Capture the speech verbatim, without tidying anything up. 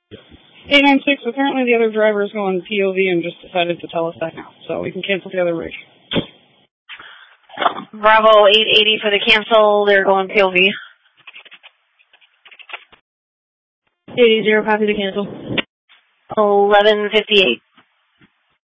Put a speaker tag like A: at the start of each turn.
A: eight nine six, apparently the other driver is going P O V and just decided to tell us that now, so we can cancel the other rig.
B: Bravo eight eighty for the cancel, they're going P O V.
C: eighty, copy the cancel.
B: eleven fifty-eight.